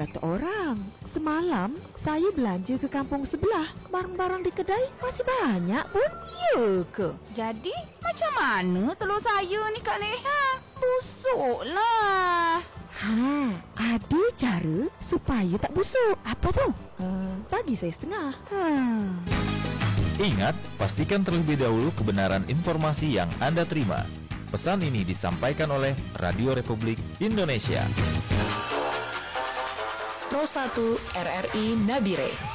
kata orang, semalam saya belanja ke kampung sebelah. Barang-barang di kedai masih banyak pun. Ya ke? Jadi macam mana telur saya ni Kak Leha? Busuklah. Ada cara supaya tak busuk. Apa tu? Bagi saya setengah. Ingat, pastikan terlebih dahulu kebenaran informasi yang Anda terima. Pesan ini disampaikan oleh Radio Republik Indonesia. Pro 1 RRI Nabire.